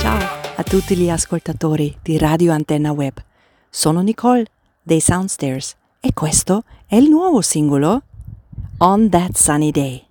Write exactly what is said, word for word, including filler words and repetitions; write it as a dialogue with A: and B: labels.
A: Ciao a tutti gli ascoltatori di Radio Antenna Web. Sono Nicole dei Soundstairs e questo è il nuovo singolo On That Sunny Day.